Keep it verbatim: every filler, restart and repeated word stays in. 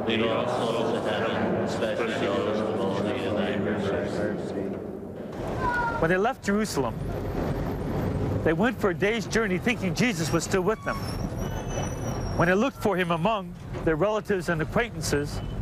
Lead all souls to heaven, especially those who most need thy mercy. When they left Jerusalem, they went for a day's journey thinking Jesus was still with them. When they looked for him among their relatives and acquaintances,